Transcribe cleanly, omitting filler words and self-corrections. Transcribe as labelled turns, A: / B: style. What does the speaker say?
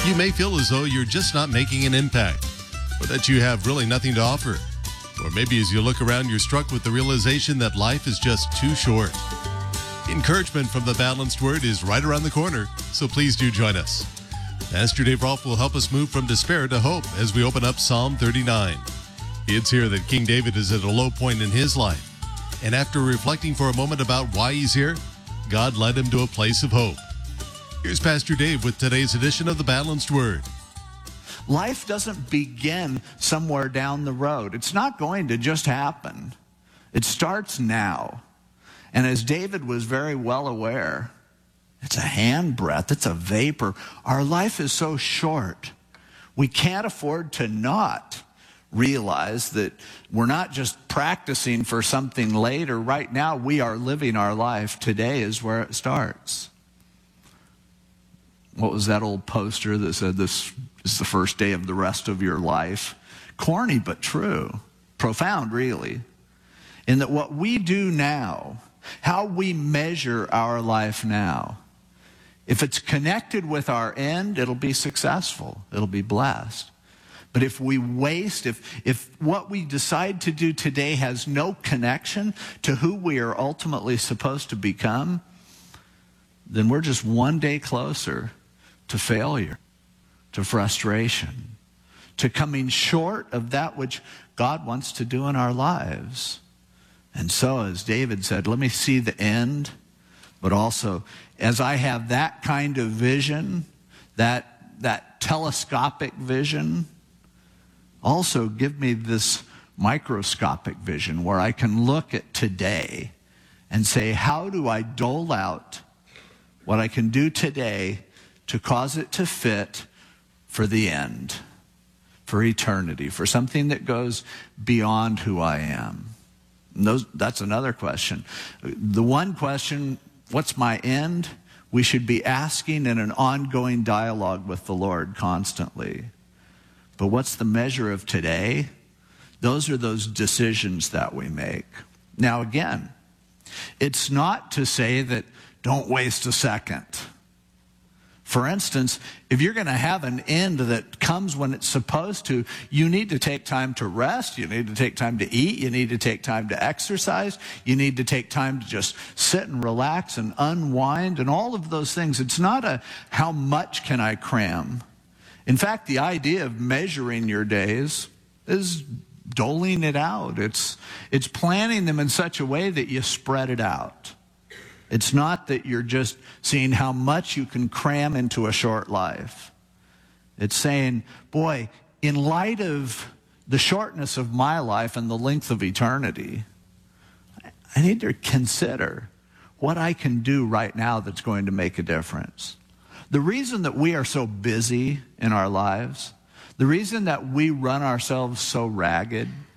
A: You may feel as though you're just not making an impact, or that you have really nothing to offer. Or maybe as you look around, you're struck with the realization that life is just too short. Encouragement from the Balanced Word is right around the corner, so please do join us. Pastor Dave Rolfe will help us move from despair to hope as we open up Psalm 39. It's here that King David is at a low point in his life, and after reflecting for a moment about why he's here, God led him to a place of hope. Here's Pastor Dave with today's edition of the Balanced Word.
B: Life doesn't begin somewhere down the road. It's not going to just happen. It starts now. And as David was very well aware, it's a handbreadth, it's a vapor. Our life is so short. We can't afford to not realize that we're not just practicing for something later. Right now, we are living our life. Today is where it starts. What was that old poster that said, "This is the first day of the rest of your life"? Corny, but true. Profound, really. In that what we do now, how we measure our life now, if it's connected with our end, it'll be successful. It'll be blessed. But if we waste, if what we decide to do today has no connection to who we are ultimately supposed to become, then we're just one day closer to failure, to frustration, to coming short of that which God wants to do in our lives. And so, as David said, let me see the end, but also, as I have that kind of vision, that telescopic vision, also give me this microscopic vision where I can look at today and say, how do I dole out what I can do today to cause it to fit for the end, for eternity, for something that goes beyond who I am? And that's another question. The one question, what's my end? We should be asking in an ongoing dialogue with the Lord constantly. But what's the measure of today? Those are those decisions that we make. Now again, it's not to say that don't waste a second. For instance, if you're going to have an end that comes when it's supposed to, you need to take time to rest, you need to take time to eat, you need to take time to exercise, you need to take time to just sit and relax and unwind and all of those things. It's not a how much can I cram. In fact, the idea of measuring your days is doling it out. It's planning them in such a way that you spread it out. It's not that you're just seeing how much you can cram into a short life. It's saying, boy, in light of the shortness of my life and the length of eternity, I need to consider what I can do right now that's going to make a difference. The reason that we are so busy in our lives, the reason that we run ourselves so ragged,